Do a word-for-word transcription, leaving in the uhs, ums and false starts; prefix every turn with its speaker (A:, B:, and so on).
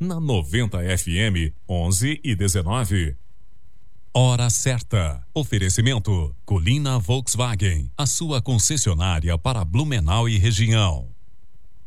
A: na noventa F M, onze e dezenove. Hora certa. Oferecimento Colina Volkswagen, a sua concessionária para Blumenau e região.